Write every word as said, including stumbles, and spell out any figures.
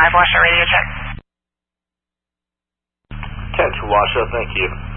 five, Washoe radio check. Catch Washoe, thank you.